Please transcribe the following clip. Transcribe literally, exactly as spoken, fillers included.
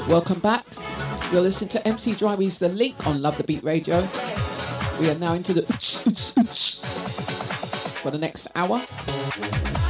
Welcome back. You're listening to M C Dryweave's The Link on Love the Beat Radio. We are now into the oots, oots, oots for the next hour.